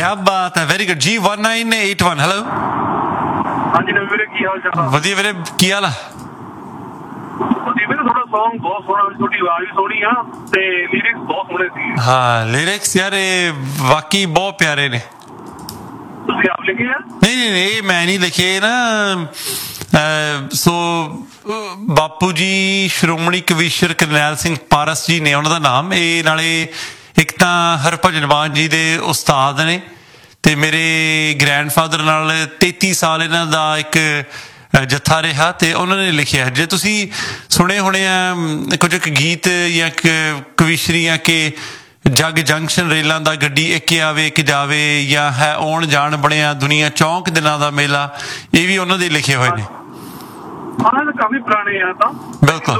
क्या बात है, वेरी गुड जी। 1981 हेलो। ਹਾਂਜੀ ਨਵੀਂ ਵੀਰੇ ਕੀ ਹਾਲ ਚਾਲ ਆ? ਵਧੀਆ ਵੀਰੇ, ਕੀ ਹਾਲ ਆ? ਵਧੀਆ ਵੀਰੇ, ਤੁਹਾਡਾ ਸੌਂਗ ਬਹੁਤ ਸੋਹਣਾ, ਤੁਹਾਡੀ ਆਵਾਜ਼ ਵੀ ਸੋਹਣੀ ਆ ਤੇ ਲਿਰਿਕਸ ਬਹੁਤ ਸੋਹਣੇ ਸੀ। ਹਾਂ ਲਿਰਿਕਸ ਯਾਰ ਇਹ ਵਾਕਈ ਬਹੁਤ ਪਿਆਰੇ ਨੇ। ਤੁਸੀਂ ਆਪ ਲਿਖੇ ਆ? ਨਹੀਂ ਇਹ ਮੈਂ ਨਹੀਂ ਲਿਖੇ ਨਾ। ਸੋ ਬਾਪੂ ਜੀ ਸ਼੍ਰੋਮਣੀ ਕਵੀਸ਼ਰ ਕਰਨੈਲ ਸਿੰਘ ਪਾਰਸ ਜੀ ਨੇ ਉਹਨਾਂ ਦਾ ਨਾਮ। ਇਹ ਨਾਲੇ ਇੱਕ ਤਾਂ ਹਰਭਜਨ ਮਾਨ ਜੀ ਦੇ ਉਸਤਾਦ ਨੇ ਤੇ ਮੇਰੇ ਗ੍ਰੈਂਡਫਾਦਰ ਨਾਲ 33 ਸਾਲ ਇਹਨਾਂ ਦਾ ਇੱਕ ਜੱਥਾ ਰਿਹਾ ਤੇ ਉਹਨਾਂ ਨੇ ਲਿਖਿਆ। ਜੇ ਤੁਸੀਂ ਸੁਣੇ ਹੋਣੇ ਆ ਕੁਝ ਕੁ ਗੀਤ ਜਾਂ ਕਵੀਸ਼ਰੀਆਂ ਕਿ ਜੱਗ ਜੰਕਸ਼ਨ ਰੇਲਾਂ ਦਾ ਗੱਡੀ ਇੱਕ ਆਵੇ ਇੱਕ ਜਾਵੇ, ਜਾਂ ਹੈ ਆਉਣ ਜਾਣ ਬਣਿਆ ਦੁਨੀਆ ਚੌਂਕ ਦਿਨਾਂ ਦਾ ਮੇਲਾ, ਇਹ ਵੀ ਉਹਨਾਂ ਦੇ ਲਿਖੇ ਹੋਏ ਨੇ। ਹਾਂ ਕਾਫੀ ਪੁਰਾਣੇ ਆ ਤਾਂ। ਬਿਲਕੁਲ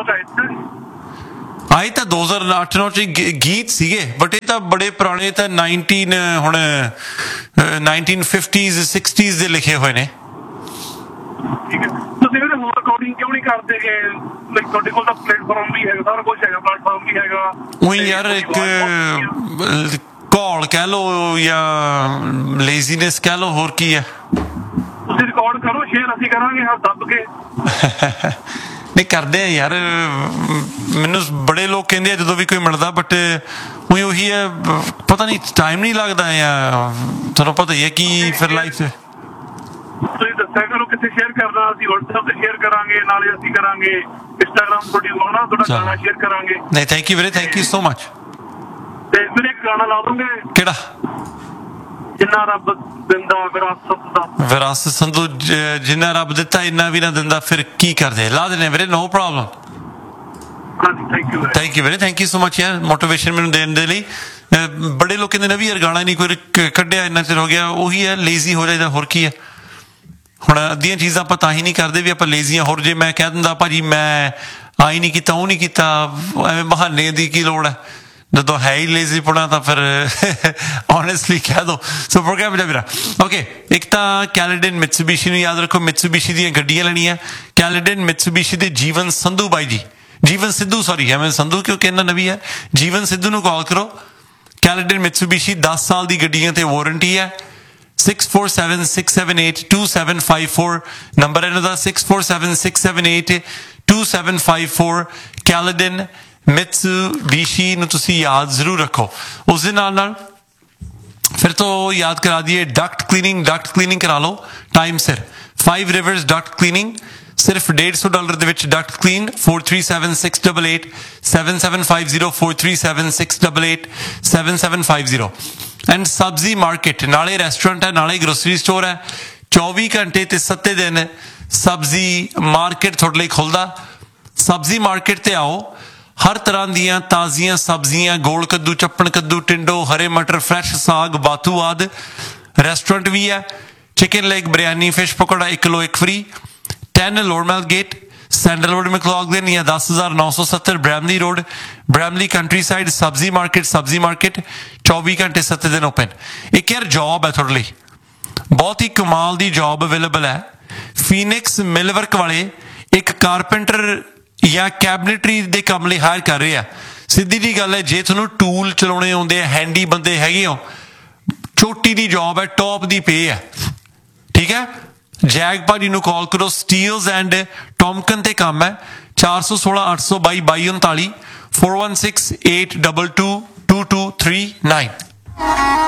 ਆਈ ਤਾਂ 2008-9 ਚ ਗੀਤ ਸੀਗੇ, ਬਟ ਇਹ ਤਾਂ ਬੜੇ ਪੁਰਾਣੇ, ਤਾਂ 1950s 60s ਦੇ ਲਿਖੇ ਹੋਏ ਨੇ। ਠੀਕ ਹੈ, ਤੁਸੀਂ ਵੀਰੇ ਹੋਰ ਰਿਕਾਰਡਿੰਗ ਕਿਉਂ ਨਹੀਂ ਕਰਦੇ? ਤੁਹਾਡੇ ਕੋਲ ਤਾਂ ਪਲੇਟਫਾਰਮ ਵੀ ਹੈਗਾ, ਸਾਰਾ ਕੁਝ ਹੈਗਾ, ਪਲੇਟਫਾਰਮ ਵੀ ਹੈਗਾ। ਉਹੀ ਯਾਰ ਇੱਕ ਘੋਲ ਕਹਿ ਲਓ ਜਾਂ ਲੇਜ਼ੀਨੈਸ ਕਹਿ ਲਓ, ਹੋਰ ਕੀ ਹੈ। ਤੁਸੀਂ ਰਿਕਾਰਡ ਕਰੋ, ਸ਼ੇਅਰ ਅਸੀਂ ਕਰਾਂਗੇ ਹਾਂ ਦੱਬ ਕੇ। ਨਹੀਂ ਕਰਦੇ ਆ ਯਾਰ, ਮੈਨੂੰ ਬੜੇ ਲੋਕ ਕਹਿੰਦੇ ਆ ਜਦੋਂ ਵੀ ਕੋਈ ਮਿਲਦਾ, ਬਟ ਉਹੀ ਹੈ ਪਤਾ ਨਹੀਂ ਟਾਈਮ ਨਹੀਂ ਲੱਗਦਾ, ਜਾਂ ਤੁਹਾਨੂੰ ਪਤਾ ਹੀ ਹੈ ਕੀ ਫਿਰ ਲਾਈਫ 'ਚ। ਤੁਸੀਂ ਦੱਸਿਆ ਕਰੋ ਕਿੱਥੇ ਸ਼ੇਅਰ ਕਰਨਾ, ਅਸੀਂ WhatsApp ਤੇ ਸ਼ੇਅਰ ਕਰਾਂਗੇ, ਨਾਲੇ ਅਸੀਂ ਕਰਾਂਗੇ ਇੰਸਟਾਗ੍ਰਾਮ ਤੁਹਾਡਾ ਗਾਣਾ ਸ਼ੇਅਰ ਕਰਾਂਗੇ। ਨਹੀਂ ਥੈਂਕ ਯੂ ਵੀਰੇ, ਥੈਂਕ ਯੂ ਸੋ ਮਚ। ਤੇ ਵੀਰੇ ਇੱਕ ਗਾਣਾ ਲਾ ਦੋਗੇ? ਕਿਹੜਾ? ਜਿੰਨਾ ਰੱਬ ਦਿੰਦਾ ਵਿਰਾਸਤ ਦਾ। ਵਿਰਾਸਤ ਸੰਧੂ, ਜਿੰਨਾ ਰੱਬ ਦਿੱਤਾ ਇੰਨਾ ਵੀ ਨਾ ਦਿੰਦਾ ਫਿਰ ਕੀ ਕਰਦੇ। ਲਾ ਦੇਣੇ ਵੀਰੇ, ਨੋ ਪ੍ਰੋਬਲਮ। ਥੈਂਕ ਯੂ ਵੀਰੇ, ਥੈਂਕ ਯੂ ਸੋ ਮਚ ਯਾਰ ਮੋਟੀਵੇਸ਼ਨ ਮੈਨੂੰ ਦੇਣ ਦੇ ਲਈ। ਬੜੇ ਲੋਕ ਕਹਿੰਦੇ ਨੇ ਵੀ ਯਾਰ ਗਾਣਾ ਨਹੀਂ ਕੋਈ ਕੱਢਿਆ, ਇੰਨਾ ਚਿਰ ਹੋ ਗਿਆ। ਉਹੀ ਹੈ, ਲੇਜ਼ੀ ਹੋ ਜਾਈਦਾ, ਹੋਰ ਕੀ ਹੈ। ਹੁਣ ਅੱਧੀਆਂ ਚੀਜ਼ਾਂ ਆਪਾਂ ਤਾਂ ਹੀ ਨਹੀਂ ਕਰਦੇ ਵੀ ਆਪਾਂ ਲੇਜ਼ੀਆਂ। ਹੋਰ ਜੇ ਮੈਂ ਕਹਿ ਦਿੰਦਾ ਭਾਜੀ ਮੈਂ ਆਈ ਨਹੀਂ ਕੀਤਾ, ਉਹ ਨਹੀਂ ਕੀਤਾ, ਐਵੇਂ ਬਹਾਨੇ ਦੀ ਕੀ ਲੋੜ ਹੈ ਜਦੋਂ ਹੈ ਹੀ ਲੇਜ਼ੀ ਪੁਣਾ, ਤਾਂ ਫਿਰ ਓਨੈਸਟਲੀ ਕਹਿ ਦੋ। ਸੋ ਪ੍ਰੋਗਰਾਮ ਮੇਰਾ ਓਕੇ। ਇੱਕ ਤਾਂ ਕੈਲੇਡਨ ਮਿਟਸੂਬਿਸ਼ੀ ਨੂੰ ਯਾਦ ਰੱਖੋ, ਮਿਟਸੂਬਿਸ਼ੀ ਦੀਆਂ ਗੱਡੀਆਂ ਲੈਣੀਆਂ। ਕੈਲੇਡਨ ਮਿਟਸੂਬਿਸ਼ੀ ਦੇ ਜੀਵਨ ਸੰਧੂ ਬਾਈ ਜੀ, ਜੀਵਨ ਸਿੱਧੂ ਸੌਰੀ ਹੈ, ਮੈਂ ਸੰਧੂ ਕਿਉਂਕਿ ਇਹਨਾਂ ਨਵੀਂ ਹੈ। ਜੀਵਨ ਸਿੱਧੂ ਨੂੰ ਕਾਲ ਕਰੋ। ਕੈਲੇਡਨ ਮਿਟਸੂਬਿਸ਼ੀ 10 ਸਾਲ ਦੀ ਗੱਡੀਆਂ ਤੇ ਵਾਰੰਟੀ ਹੈ। 6476782754 ਨੰਬਰ ਇਹਨਾਂ ਦਾ, 6476782754। ਕੈਲੇਡਨ ਮਿਟਸੂਬਿਸ਼ੀ ਨੂੰ ਤੁਸੀਂ ਯਾਦ ਜ਼ਰੂਰ ਰੱਖੋ। ਉਸ ਦੇ ਨਾਲ ਫਿਰ ਤੋਂ ਯਾਦ ਕਰਾ ਦਈਏ ਡਕਟ ਕਲੀਨਿੰਗ ਕਰਾ ਲਓ ਟਾਈਮ ਸਿਰ। 5 ਰਿਵਰਸ ਡਕਟ ਕਲੀਨਿੰਗ ਸਿਰਫ $150 ਦੇ ਵਿੱਚ ਡਕਟ ਕਲੀਨ। 4376887750 4376887750। ਐਂਡ ਸਬਜ਼ੀ ਮਾਰਕੀਟ, ਨਾਲੇ ਰੈਸਟੋਰੈਂਟ ਹੈ ਨਾਲੇ ਗਰੋਸਰੀ ਸਟੋਰ ਹੈ। 24 ਘੰਟੇ ਤੇ 7 ਦਿਨ ਸਬਜ਼ੀ ਮਾਰਕੀਟ ਤੁਹਾਡੇ ਲਈ ਖੁੱਲ੍ਹਦਾ। ਸਬਜ਼ੀ ਮਾਰਕੀਟ ਤੇ ਆਓ, ਹਰ ਤਰ੍ਹਾਂ ਦੀਆਂ ਤਾਜ਼ੀਆਂ ਸਬਜ਼ੀਆਂ, ਗੋਲ ਕੱਦੂ, ਚੱਪਣ ਕੱਦੂ, ਟਿੰਡੋ, ਹਰੇ ਮਟਰ, ਫਰੈਸ਼ ਸਾਗ, ਬਾਥੂ ਆਦਿ। ਰੈਸਟੋਰੈਂਟ ਵੀ ਹੈ। Chicken leg, biryani, fish pakora 1 kilo 1 free. 10 ਲੋਰਮੈਲ gate, sandalwood ਮੈਕਲੌਗਲਿਨ ਜਾਂ 10,970 Bramley road, Bramley country side. ਸਬਜ਼ੀ ਮਾਰਕੀਟ 24 ਘੰਟੇ 7 ਦਿਨ ਓਪਨ। ਇੱਕ ਯਾਰ ਜੌਬ ਹੈ ਤੁਹਾਡੇ ਲਈ, ਬਹੁਤ ਹੀ ਕਮਾਲ ਦੀ ਜੌਬ ਅਵੇਲੇਬਲ ਹੈ। ਫੀਨਿਕਸ ਮਿਲਵਰਕ ਵਾਲੇ ਇੱਕ ਕਾਰਪੈਂਟਰ ਜਾਂ ਕੈਬਨਿਟਰੀ ਦੇ ਕੰਮ ਲਈ ਹਾਇਰ ਕਰ ਰਹੇ ਆ। ਸਿੱਧੀ ਜੀ ਗੱਲ ਹੈ, ਜੇ ਤੁਹਾਨੂੰ ਟੂਲ ਚਲਾਉਣੇ ਆਉਂਦੇ ਆ, ਹੈਂਡੀ ਬੰਦੇ ਹੈਗੇ ਹੋ, ਛੋਟੀ ਦੀ ਜੌਬ ਹੈ, ਟੌਪ ਦੀ ਪੇ ਹੈ। ਠੀਕ ਹੈ, ਜੈਗ ਭਾਜੀ ਨੂੰ ਕਾਲ ਕਰੋ। ਸਟੀਲਸ ਐਂਡ ਟੌਮਕਨ ਤੇ ਕੰਮ ਹੈ। 416-822-2239 416-822-2239।